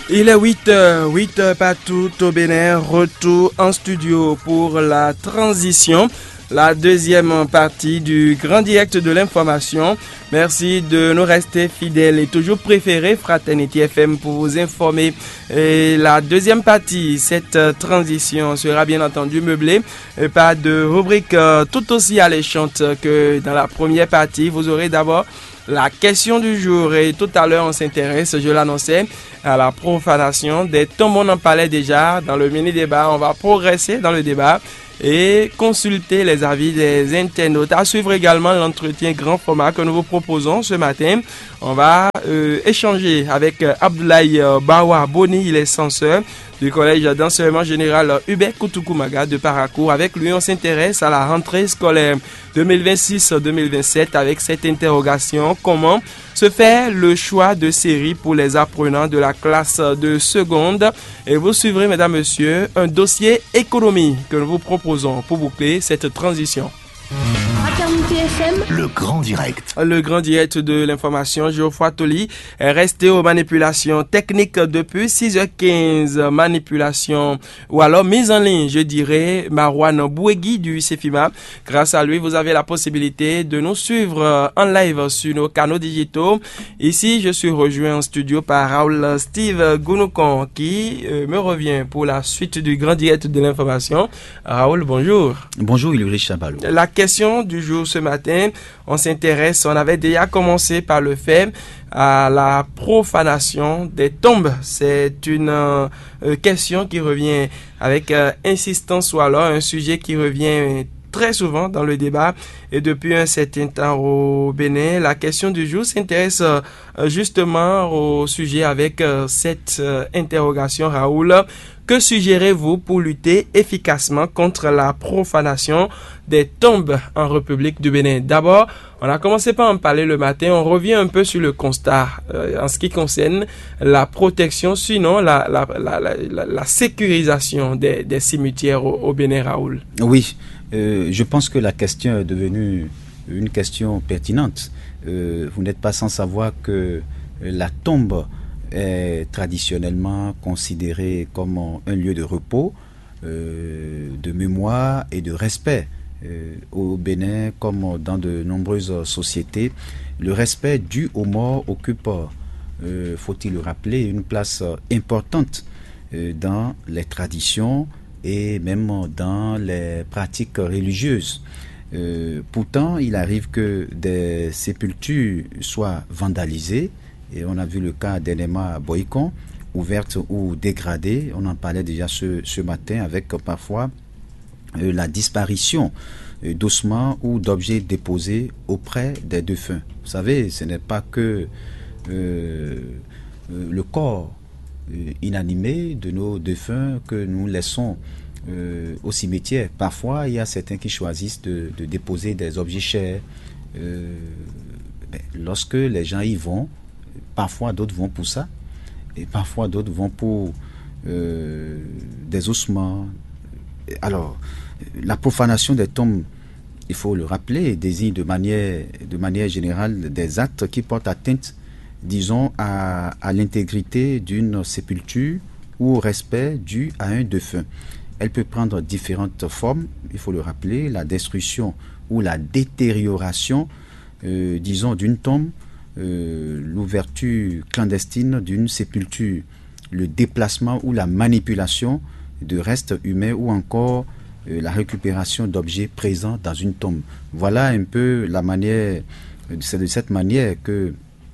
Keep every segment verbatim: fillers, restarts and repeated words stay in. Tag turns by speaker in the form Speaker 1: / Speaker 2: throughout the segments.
Speaker 1: Il est huit heures, huit heures partout au Bénin, retour en studio pour la transition, la deuxième partie du grand direct de l'information. Merci de nous rester fidèles et toujours préférés Fraternité F M pour vous informer. Et la deuxième partie, cette transition sera bien entendu meublée par de rubriques tout aussi alléchantes que dans la première partie. Vous aurez d'abord la question du jour et tout à l'heure on s'intéresse, je l'annonçais, à la profanation des tombes. On en parlait déjà dans le mini-débat. On va progresser dans le débat et consulter les avis des internautes. À suivre également l'entretien grand format que nous vous proposons ce matin. On va euh, échanger avec euh, Abdoulaye euh, Bawa Boni, il est censeur du collège d'enseignement général Hubert Koutoukou-Maga de Paracourt. Avec lui, on s'intéresse à la rentrée scolaire deux mille vingt-six deux mille vingt-sept avec cette interrogation: comment se fait le choix de série pour les apprenants de la classe de seconde? Et vous suivrez, mesdames, messieurs, un dossier économie que nous vous proposons pour boucler cette transition.
Speaker 2: Le grand direct.
Speaker 1: Le grand direct de l'information, Geoffroy Toli est resté aux manipulations techniques depuis six heures quinze. Manipulation ou alors mise en ligne, je dirais, Marouane Bouegui du CEFIMA. Grâce à lui, vous avez la possibilité de nous suivre en live sur nos canaux digitaux. Ici, je suis rejoint en studio par Raoul Steve Gounoukan qui euh, me revient pour la suite du grand direct de l'information. Raoul, bonjour.
Speaker 3: Bonjour, Ulrich Chabalot.
Speaker 1: La question du jour ce matin, on s'intéresse, on avait déjà commencé par le fait à la profanation des tombes. C'est une euh, question qui revient avec euh, insistance ou alors un sujet qui revient très souvent dans le débat et depuis un certain temps au Bénin. La question du jour s'intéresse euh, justement au sujet avec euh, cette euh, interrogation. Raoul, que suggérez-vous pour lutter efficacement contre la profanation des tombes en République du Bénin? D'abord, on a commencé par en parler le matin. On revient un peu sur le constat euh, en ce qui concerne la protection, sinon la, la, la, la, la, la sécurisation des, des cimetières au, au Bénin, Raoul.
Speaker 3: Oui, euh, je pense que la question est devenue une question pertinente. Euh, vous n'êtes pas sans savoir que la tombe est traditionnellement considéré comme un lieu de repos, euh, de mémoire et de respect. Euh, au Bénin, comme dans de nombreuses sociétés, le respect dû aux morts occupe, euh, faut-il le rappeler, une place importante euh, dans les traditions et même dans les pratiques religieuses. Euh, pourtant, il arrive que des sépultures soient vandalisées. Et on a vu le cas d'Enema à Boïcon, ouverte ou dégradée. On en parlait déjà ce, ce matin avec euh, parfois euh, la disparition euh, d'ossements ou d'objets déposés auprès des défunts. Vous savez, ce n'est pas que euh, euh, le corps euh, inanimé de nos défunts que nous laissons euh, au cimetière. Parfois, il y a certains qui choisissent de, de déposer des objets chers. Euh, ben, lorsque les gens y vont, parfois d'autres vont pour ça, et parfois d'autres vont pour euh, des ossements. Alors, la profanation des tombes, il faut le rappeler, désigne de manière, de manière générale des actes qui portent atteinte, disons, à, à l'intégrité d'une sépulture ou au respect dû à un défunt. Elle peut prendre différentes formes, il faut le rappeler, la destruction ou la détérioration, euh, disons, d'une tombe, Euh, l'ouverture clandestine d'une sépulture, le déplacement ou la manipulation de restes humains ou encore euh, la récupération d'objets présents dans une tombe. Voilà un peu la manière, c'est de cette manière que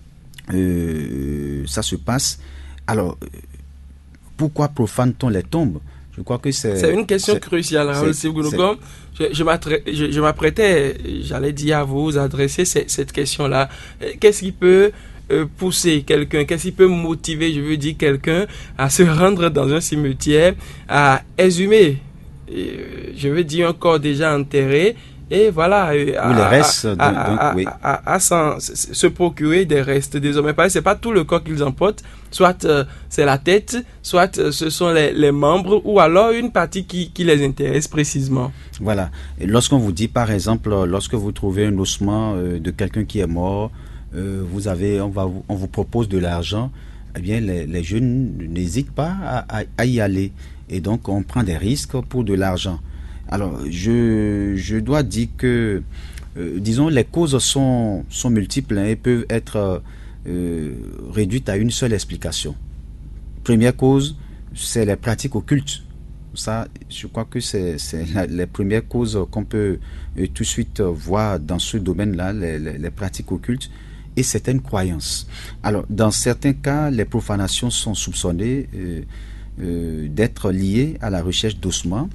Speaker 3: euh, ça se passe. Alors, pourquoi profane-t-on les tombes? Je crois que c'est...
Speaker 1: C'est une question cruciale, Raoul Sivgounoukan. Je, je, je, je m'apprêtais, j'allais dire à vous adresser cette, cette question-là. Qu'est-ce qui peut euh, pousser quelqu'un, qu'est-ce qui peut motiver, je veux dire, quelqu'un à se rendre dans un cimetière, à exhumer, euh, je veux dire, un corps déjà enterré, et voilà, à,
Speaker 3: Ou les restes,
Speaker 1: à,
Speaker 3: donc,
Speaker 1: à, à,
Speaker 3: oui.
Speaker 1: à, à, à s'en, se procurer des restes des hommes. Mais c'est pas tout le corps qu'ils emportent, soit euh, c'est la tête, soit euh, ce sont les, les membres, ou alors une partie qui, qui les intéresse précisément.
Speaker 3: Voilà. Et lorsqu'on vous dit, par exemple, lorsque vous trouvez un ossement euh, de quelqu'un qui est mort, euh, vous avez, on, va, on vous propose de l'argent eh bien, les, les jeunes n'hésitent pas à, à, à y aller. Et donc, on prend des risques pour de l'argent. Alors, je, je dois dire que, euh, disons, les causes sont, sont multiples hein, et peuvent être euh, réduites à une seule explication. Première cause, c'est les pratiques occultes. Ça, je crois que c'est, c'est la, les premières causes qu'on peut euh, tout de suite voir dans ce domaine-là, les, les, les pratiques occultes et certaines croyances. Alors, dans certains cas, les profanations sont soupçonnées euh, euh, d'être liées à la recherche d'ossements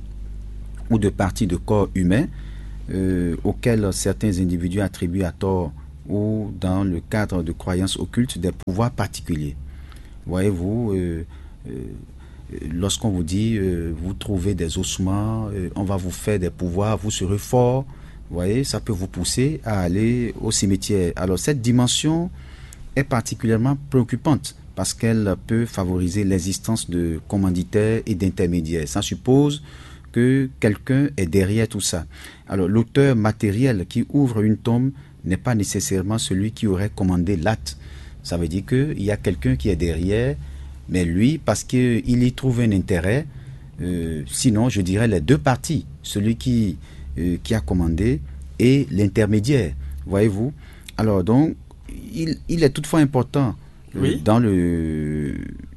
Speaker 3: ou de parties de corps humains euh, auxquels certains individus attribuent à tort ou dans le cadre de croyances occultes des pouvoirs particuliers. Voyez-vous, euh, euh, lorsqu'on vous dit euh, vous trouvez des ossements, euh, on va vous faire des pouvoirs, vous serez fort, vous voyez, ça peut vous pousser à aller au cimetière. Alors cette dimension est particulièrement préoccupante parce qu'elle peut favoriser l'existence de commanditaires et d'intermédiaires. Ça suppose que quelqu'un est derrière tout ça. Alors l'auteur matériel qui ouvre une tombe n'est pas nécessairement celui qui aurait commandé l'acte. Ça veut dire qu'il y a quelqu'un qui est derrière, mais lui, parce qu'il y trouve un intérêt, euh, sinon je dirais les deux parties, celui qui, euh, qui a commandé et l'intermédiaire, voyez-vous. Alors donc, il, il est toutefois important euh, oui. dans le,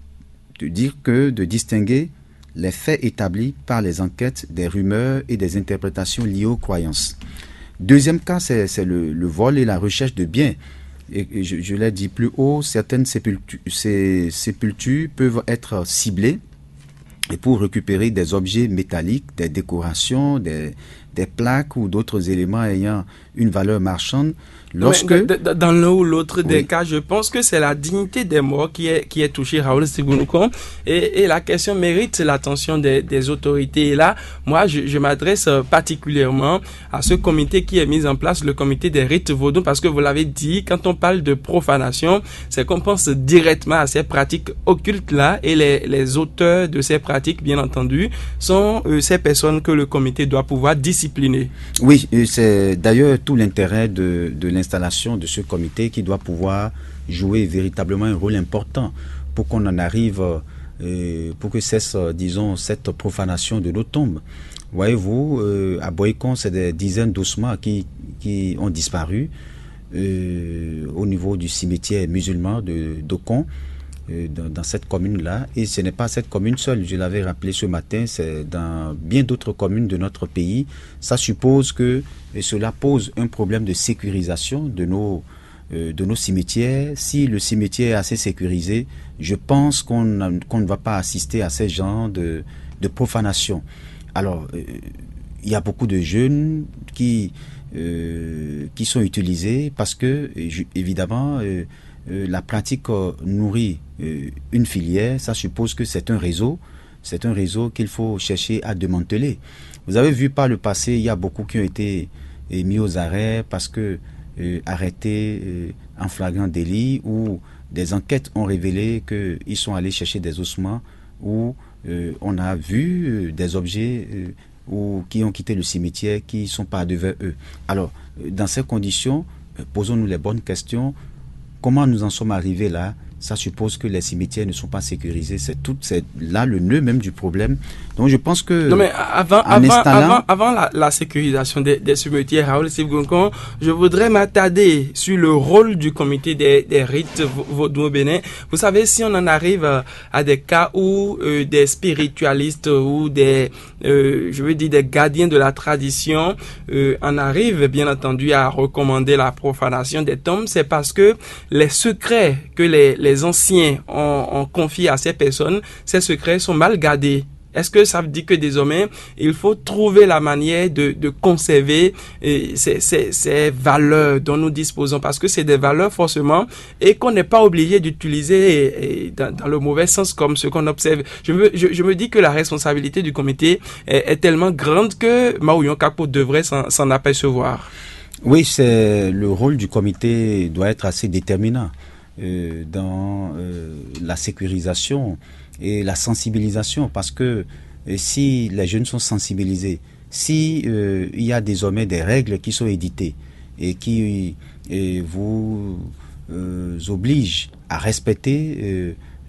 Speaker 3: de dire que, de distinguer les faits établis par les enquêtes, des rumeurs et des interprétations liées aux croyances. Deuxième cas, c'est, c'est le, le vol et la recherche de biens. Et je, je l'ai dit plus haut, certaines sépultures, ces sépultures peuvent être ciblées et pour récupérer des objets métalliques, des décorations, des, des plaques ou d'autres éléments ayant une valeur marchande. Lorsque...
Speaker 1: Dans, dans l'un ou l'autre des oui. cas, je pense que c'est la dignité des morts qui est, qui est touchée, Raoul Sigounoukon, et, et la question mérite l'attention des, des autorités. Et là, moi, je, je m'adresse particulièrement à ce comité qui est mis en place, le comité des rites vaudous, parce que vous l'avez dit, quand on parle de profanation, c'est qu'on pense directement à ces pratiques occultes-là, et les, les auteurs de ces pratiques, bien entendu, sont euh, ces personnes que le comité doit pouvoir discipliner.
Speaker 3: Oui, c'est d'ailleurs tout l'intérêt de, de l'installation de ce comité qui doit pouvoir jouer véritablement un rôle important pour qu'on en arrive, euh, pour que cesse, disons, cette profanation de nos tombes. Voyez-vous, euh, à Boycon, c'est des dizaines d'ossements qui, qui ont disparu euh, au niveau du cimetière musulman de d'Ocon, euh, dans, dans cette commune-là. Et ce n'est pas cette commune seule, je l'avais rappelé ce matin, c'est dans bien d'autres communes de notre pays. Ça suppose que et cela pose un problème de sécurisation de nos, euh, de nos cimetières. Si le cimetière est assez sécurisé, je pense qu'on, qu'on ne va pas assister à ces genres de, de profanation. Alors, euh, il y a beaucoup de jeunes qui, euh, qui sont utilisés parce que, évidemment, euh, euh, la pratique euh, nourrit euh, une filière. Ça suppose que c'est un réseau. C'est un réseau qu'il faut chercher à démanteler. Vous avez vu par le passé, il y a beaucoup qui ont été euh, mis aux arrêts parce que euh, arrêtés euh, en flagrant délit, ou des enquêtes ont révélé qu'ils sont allés chercher des ossements, ou euh, on a vu euh, des objets euh, ou qui ont quitté le cimetière qui ne sont pas devant eux. Alors, euh, dans ces conditions, euh, posons-nous les bonnes questions. Comment nous en sommes arrivés là? Ça suppose que les cimetières ne sont pas sécurisés. C'est tout, c'est là le nœud même du problème. Donc je pense que
Speaker 1: non mais avant avant installant... avant, avant la, la sécurisation des, des cimetières, Raoul Sigounoukon, je voudrais m'attarder sur le rôle du comité des, des rites vaudous au Bénin. Vous savez, si on en arrive à, à des cas où euh, des spiritualistes ou des euh, je veux dire des gardiens de la tradition euh, en arrivent bien entendu à recommander la profanation des tombes, c'est parce que les secrets que les, les Les anciens ont, ont confié à ces personnes, ces secrets sont mal gardés. Est-ce que ça veut dire que désormais, il faut trouver la manière de, de conserver eh, ces, ces, ces valeurs dont nous disposons, parce que c'est des valeurs forcément et qu'on n'est pas obligé d'utiliser eh, eh, dans, dans le mauvais sens comme ce qu'on observe. Je me, je, je me dis que la responsabilité du comité est, est tellement grande que Maouyon Kakpo devrait s'en, s'en apercevoir.
Speaker 3: Oui, c'est, le rôle du comité doit être assez déterminant. Euh, dans euh, la sécurisation et la sensibilisation, parce que euh, si les jeunes sont sensibilisés, si euh, il y a désormais des règles qui sont éditées et qui et vous euh, obligent à respecter euh,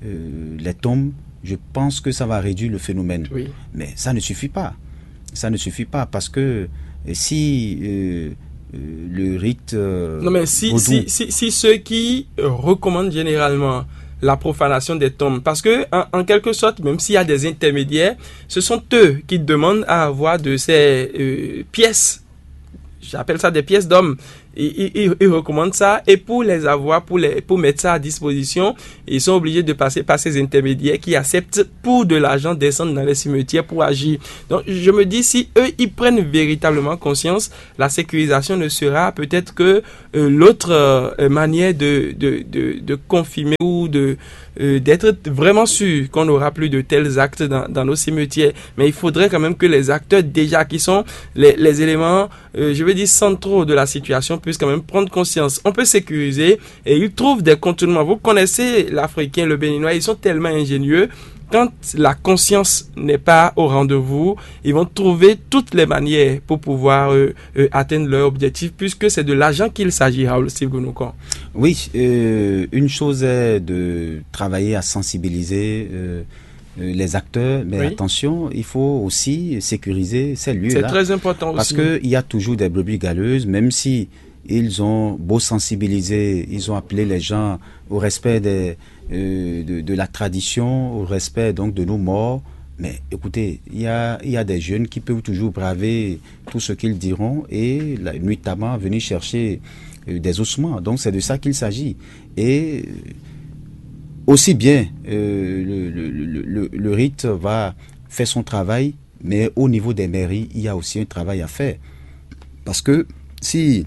Speaker 3: euh, les tombes, je pense que ça va réduire le phénomène.
Speaker 1: Oui.
Speaker 3: Mais ça ne suffit pas. Ça ne suffit pas parce que si euh, euh, le rite... Euh,
Speaker 1: non, mais si,
Speaker 3: vaudou,
Speaker 1: si, si, si ceux qui euh, recommandent généralement la profanation des tombes, parce que en, en quelque sorte, même s'il y a des intermédiaires, ce sont eux qui demandent à avoir de ces euh, pièces, j'appelle ça des pièces d'hommes. Ils, ils, ils recommandent ça, et pour les avoir, pour, les, pour mettre ça à disposition, ils sont obligés de passer par ces intermédiaires qui acceptent pour de l'argent descendre dans les cimetières pour agir. Donc je me dis, si eux ils prennent véritablement conscience, la sécurisation ne sera peut-être que euh, l'autre euh, manière de, de, de, de confirmer ou de euh, d'être vraiment sûr qu'on n'aura plus de tels actes dans, dans nos cimetières. Mais il faudrait quand même que les acteurs déjà qui sont les, les éléments, euh, je veux dire, centraux de la situation puissent quand même prendre conscience. On peut sécuriser et ils trouvent des contournements. Vous connaissez l'Africain, le Béninois, ils sont tellement ingénieux. Quand la conscience n'est pas au rendez-vous, ils vont trouver toutes les manières pour pouvoir euh, euh, atteindre leur objectif, puisque c'est de l'argent qu'il s'agit, Raoul Steve Gunokon.
Speaker 3: Oui, euh, une chose est de travailler à sensibiliser euh, les acteurs, mais oui. Attention, il faut aussi sécuriser ces lieux-là.
Speaker 1: C'est très important
Speaker 3: parce
Speaker 1: aussi.
Speaker 3: Parce qu'il y a toujours des brebis galeuses, même si ils ont beau sensibiliser, ils ont appelé les gens au respect des, euh, de, de la tradition, au respect donc de nos morts. Mais écoutez, il y a, il y a des jeunes qui peuvent toujours braver tout ce qu'ils diront et la, nuitamment venir chercher euh, des ossements. Donc c'est de ça qu'il s'agit. Et aussi bien euh, le, le, le, le, le rite va faire son travail, mais au niveau des mairies, il y a aussi un travail à faire. Parce que si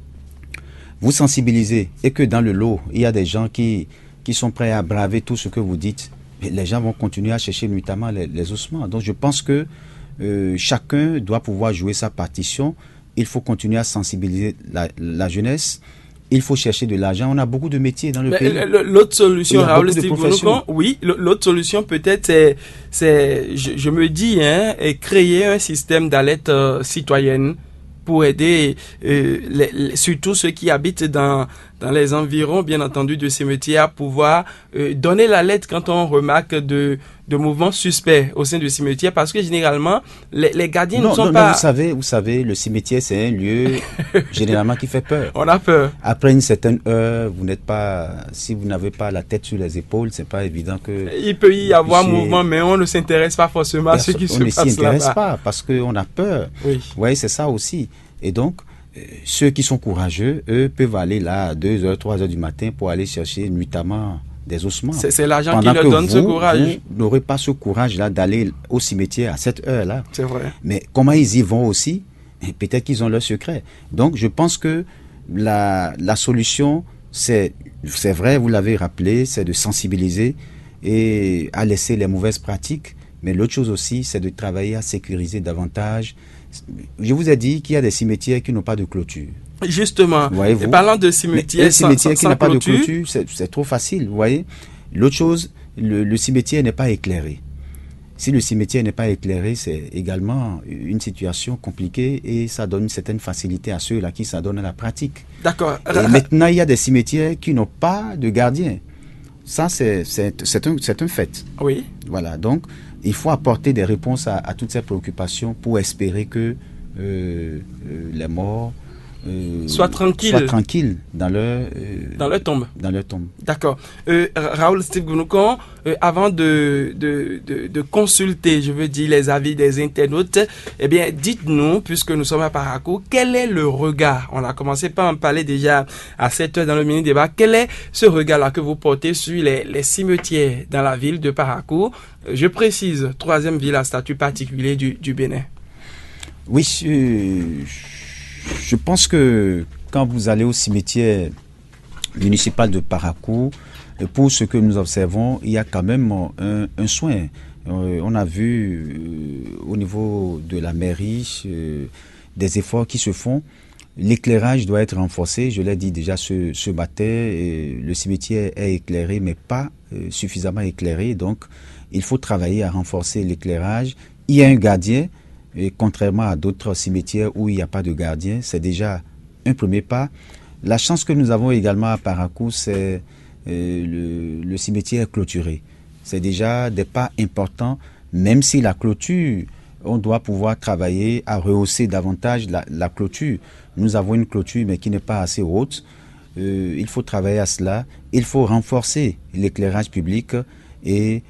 Speaker 3: vous sensibilisez et que dans le lot, il y a des gens qui, qui sont prêts à braver tout ce que vous dites, les gens vont continuer à chercher notamment les, les ossements. Donc je pense que euh, chacun doit pouvoir jouer sa partition. Il faut continuer à sensibiliser la, la jeunesse. Il faut chercher de l'argent. On a beaucoup de métiers dans le
Speaker 1: Mais
Speaker 3: pays.
Speaker 1: L'autre solution, Raoul Steve
Speaker 3: Gunokon,
Speaker 1: oui, l'autre solution peut-être c'est, c'est je, je me dis, hein, créer un système d'alerte euh, citoyenne pour aider euh, les, les, surtout ceux qui habitent dans, dans les environs, bien entendu, de cimetières, à pouvoir euh, donner l'alerte quand on remarque de, de mouvements suspects au sein du cimetière, parce que généralement, les, les gardiens
Speaker 3: non,
Speaker 1: ne sont
Speaker 3: non,
Speaker 1: pas...
Speaker 3: Non, vous savez, vous savez, le cimetière, c'est un lieu généralement qui fait peur.
Speaker 1: On a peur.
Speaker 3: Après une certaine heure, vous n'êtes pas... Si vous n'avez pas la tête sur les épaules, c'est pas évident que...
Speaker 1: Il peut y avoir
Speaker 3: puissiez...
Speaker 1: mouvement, mais on ne s'intéresse pas forcément à ce qui se passe là-bas.
Speaker 3: On ne s'y intéresse pas, parce qu'on a peur.
Speaker 1: Oui.
Speaker 3: Ouais, c'est ça aussi. Et donc, euh, ceux qui sont courageux, eux, peuvent aller là à deux heures, trois heures du matin pour aller chercher nuitamment des ossements.
Speaker 1: C'est l'argent qui leur donne
Speaker 3: vous,
Speaker 1: ce courage.
Speaker 3: Vous n'aurez pas ce courage-là d'aller au cimetière à cette heure-là.
Speaker 1: C'est vrai.
Speaker 3: Mais comment ils y vont aussi? Peut-être qu'ils ont leur secret. Donc, je pense que la, la solution, c'est vrai, vous l'avez rappelé, c'est de sensibiliser et à laisser les mauvaises pratiques. Mais l'autre chose aussi, c'est de travailler à sécuriser davantage. Je vous ai dit qu'il y a des cimetières qui n'ont pas de clôture.
Speaker 1: Justement, et parlant de cimetières,
Speaker 3: un cimetière qui n'a pas
Speaker 1: clôture,
Speaker 3: de clôture, c'est trop facile, vous voyez. L'autre chose, le, le cimetière n'est pas éclairé. Si le cimetière n'est pas éclairé, c'est également une situation compliquée et ça donne une certaine facilité à ceux-là qui s'adonnent à la pratique.
Speaker 1: D'accord.
Speaker 3: Et maintenant, il y a des cimetières qui n'ont pas de gardien. Ça, c'est un, un fait.
Speaker 1: Oui.
Speaker 3: Voilà, donc il faut apporter des réponses à, à toutes ces préoccupations pour espérer que euh, euh, les morts euh,
Speaker 1: soient tranquilles
Speaker 3: soient tranquilles dans leur euh,
Speaker 1: dans leur tombe.
Speaker 3: Dans leur tombe.
Speaker 1: D'accord. Euh, Raoul Steve Gunokon, euh, avant de, de, de, de consulter, je veux dire, les avis des internautes, eh bien, dites-nous, puisque nous sommes à Parakou, quel est le regard? On a commencé par en parler déjà à sept heures dans le mini-débat. Quel est ce regard-là que vous portez sur les, les cimetières dans la ville de Parakou? Je précise, troisième ville à statut particulier du, du Bénin.
Speaker 3: Oui, euh, je pense que quand vous allez au cimetière municipal de Parakou, pour ce que nous observons, il y a quand même un, un soin. Euh, on a vu euh, au niveau de la mairie euh, des efforts qui se font. L'éclairage doit être renforcé, je l'ai dit déjà ce, ce matin, et le cimetière est éclairé, mais pas euh, suffisamment éclairé, donc il faut travailler à renforcer l'éclairage. Il y a un gardien, et contrairement à d'autres cimetières où il n'y a pas de gardien, c'est déjà un premier pas. La chance que nous avons également à Parakou, c'est euh, le, le cimetière est clôturé. C'est déjà des pas importants, même si la clôture, on doit pouvoir travailler à rehausser davantage la, la clôture. Nous avons une clôture, mais qui n'est pas assez haute. Euh, il faut travailler à cela. Il faut renforcer l'éclairage public et,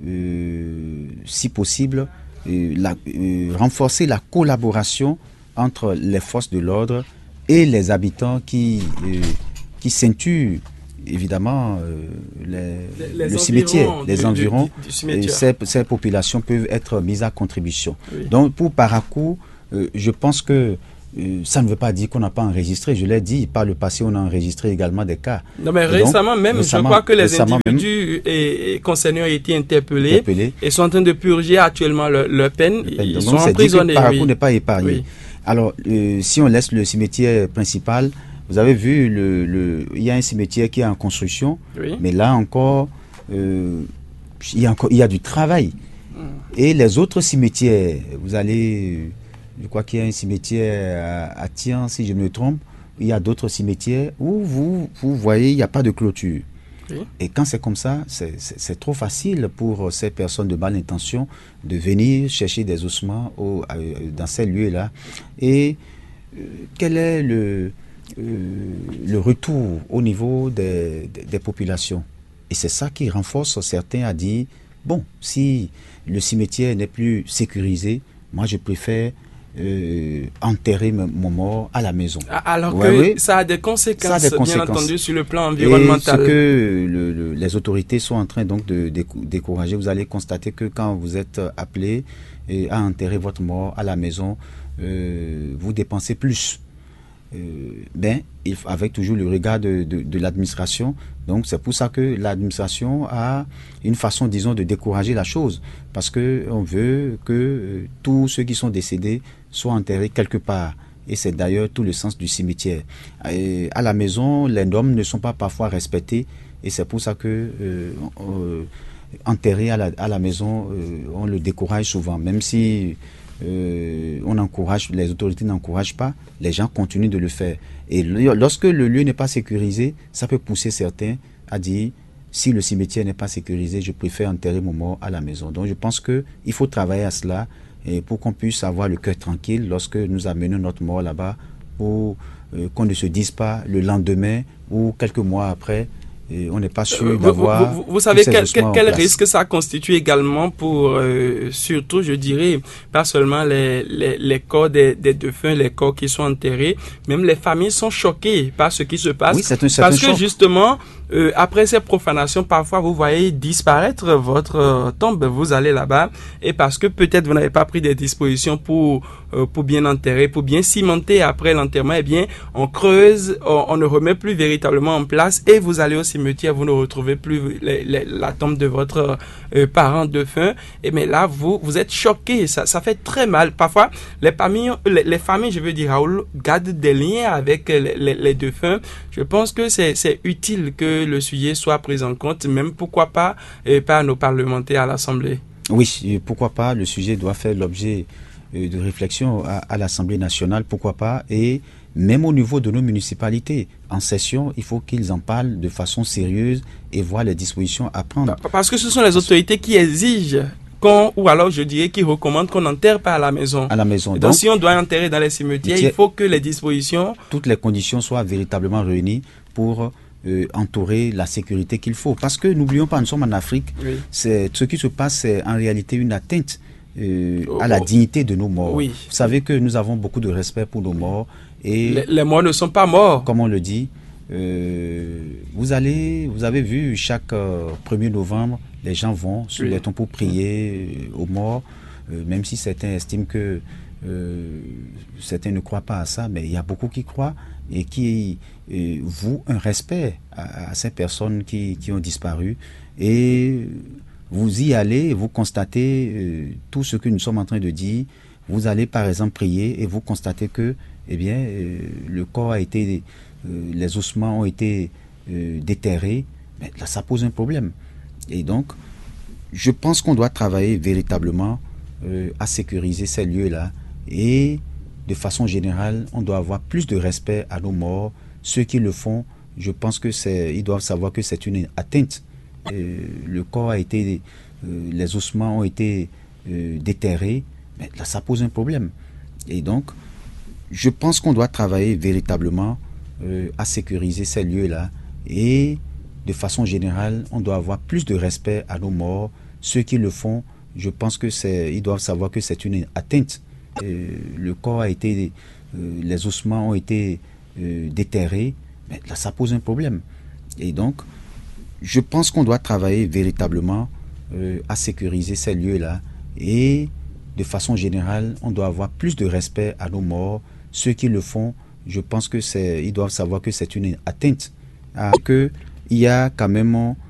Speaker 3: euh, si possible, euh, la, euh, renforcer la collaboration entre les forces de l'ordre et les habitants qui, euh, qui ceinturent évidemment euh, les, les, les le cimetière, les du, environs. Du, du cimetière. Ces, ces populations peuvent être mises à contribution. Oui. Donc pour Parakou, euh, je pense que euh, ça ne veut pas dire qu'on n'a pas enregistré. Je l'ai dit, par le passé, on a enregistré également des cas.
Speaker 1: Non, mais et récemment donc, même, récemment, je crois que les individus même, et, et concernés ont été interpellés, interpellés et sont en train de purger actuellement leur, leur peine. Le peine. Ils donc, sont emprisonnés.
Speaker 3: Parakou
Speaker 1: oui.
Speaker 3: n'est pas épargné. Oui. Alors, euh, si on laisse le cimetière principal, vous avez vu, le, le, il y a un cimetière qui est en construction, oui. mais là encore, euh, il, y a encore il y a du travail. Mmh. Et les autres cimetières, vous allez, je crois qu'il y a un cimetière à, à Tian, si je me trompe, il y a d'autres cimetières où vous, vous voyez, il n'y a pas de clôture. Oui. Et quand c'est comme ça, c'est trop facile pour ces personnes de bonne intention de venir chercher des ossements au, dans ces lieux-là. Et euh, quel est le... Euh, le retour au niveau des, des, des populations. Et c'est ça qui renforce certains à dire, bon, si le cimetière n'est plus sécurisé, moi je préfère euh, enterrer mon mort à la maison.
Speaker 1: Alors
Speaker 3: ouais,
Speaker 1: que
Speaker 3: oui,
Speaker 1: ça a des conséquences,
Speaker 3: ça a des conséquences,
Speaker 1: bien entendu, sur le plan environnemental.
Speaker 3: Et ce que le, le, les autorités sont en train donc de, de décourager, vous allez constater que quand vous êtes appelé et à enterrer votre mort à la maison, euh, vous dépensez plus. Euh, ben, il, avec toujours le regard de, de, de l'administration. Donc c'est pour ça que l'administration a une façon, disons, de décourager la chose, parce qu'on veut que euh, tous ceux qui sont décédés soient enterrés quelque part. Et c'est d'ailleurs tout le sens du cimetière. Et à la maison, les normes ne sont pas parfois respectées, et c'est pour ça que euh, euh, enterrer à la, à la maison, euh, on le décourage souvent, même si Euh, on encourage, les autorités n'encouragent pas, les gens continuent de le faire. Et lorsque le lieu n'est pas sécurisé, ça peut pousser certains à dire, si le cimetière n'est pas sécurisé, je préfère enterrer mon mort à la maison. Donc je pense qu'il faut travailler à cela et pour qu'on puisse avoir le cœur tranquille lorsque nous amenons notre mort là-bas, pour euh, qu'on ne se dise pas le lendemain ou quelques mois après, et on n'est pas sûr euh, d'avoir.
Speaker 1: Vous, vous, vous savez quel, quel, quel risque ça constitue également pour, euh, surtout, je dirais, pas seulement les, les, les corps des, des défunts, les corps qui sont enterrés, même les familles sont choquées par ce qui se passe.
Speaker 3: Oui, c'est un
Speaker 1: Parce que
Speaker 3: choc.
Speaker 1: justement, euh, après ces profanations, parfois vous voyez disparaître votre euh, tombe, vous allez là-bas, et parce que peut-être vous n'avez pas pris des dispositions pour, euh, pour bien enterrer, pour bien cimenter après l'enterrement, eh bien, on creuse, on, on ne remet plus véritablement en place, et vous allez aussi cimetière, vous ne retrouvez plus les, les, la tombe de votre euh, parent défunt. Et mais là, vous vous êtes choqué. Ça, ça fait très mal. Parfois, les familles, les, les familles, je veux dire, Raoul, gardent des liens avec les, les, les défunts. Je pense que c'est c'est utile que le sujet soit pris en compte, même pourquoi pas euh, par nos parlementaires à l'Assemblée.
Speaker 3: Oui, pourquoi pas. Le sujet doit faire l'objet euh, de réflexion à, à l'Assemblée nationale. Pourquoi pas. Et même au niveau de nos municipalités, en session, il faut qu'ils en parlent de façon sérieuse et voir les dispositions à prendre.
Speaker 1: Parce que ce sont les autorités qui exigent qu'on, ou alors je dirais qui recommandent qu'on n'enterre pas à la maison.
Speaker 3: À la maison.
Speaker 1: Donc, Donc si on doit enterrer dans les cimetières, il faut que les dispositions...
Speaker 3: Toutes les conditions soient véritablement réunies pour euh, entourer la sécurité qu'il faut. Parce que n'oublions pas, nous sommes en Afrique. Oui. C'est, ce qui se passe, c'est en réalité une atteinte euh, oh, à la dignité de nos morts.
Speaker 1: Oui.
Speaker 3: Vous savez que nous avons beaucoup de respect pour nos morts. Et
Speaker 1: les, les morts ne sont pas morts.
Speaker 3: Comme on le dit, euh, vous allez, vous avez vu, chaque euh, premier novembre, les gens vont sur oui. les tombes pour prier euh, aux morts, euh, même si certains estiment que euh, certains ne croient pas à ça, mais il y a beaucoup qui croient et qui euh, vouent un respect à, à ces personnes qui, qui ont disparu. Et vous y allez, vous constatez euh, tout ce que nous sommes en train de dire. Vous allez par exemple prier et vous constatez que eh bien, euh, le corps a été, euh, les ossements ont été euh, déterrés, mais là, ça pose un problème. Et donc, je pense qu'on doit travailler véritablement euh, à sécuriser ces lieux-là. Et de façon générale, on doit avoir plus de respect à nos morts. Ceux qui le font je pense que c'est, ils doivent savoir que c'est une atteinte. Euh, le corps a été, euh, les ossements ont été euh, déterrés, mais là ça pose un problème. Et donc, je pense qu'on doit travailler véritablement euh, à sécuriser ces lieux-là et de façon générale, on doit avoir plus de respect à nos morts. Ceux qui le font, je pense que c'est, ils doivent savoir que c'est une atteinte. Euh, le corps a été, euh, les ossements ont été euh, déterrés, mais là ça pose un problème. Et donc, je pense qu'on doit travailler véritablement euh, à sécuriser ces lieux-là et de façon générale, on doit avoir plus de respect à nos morts. Ceux qui le font, je pense que c'est, ils doivent savoir que c'est une atteinte. À que il y a quand même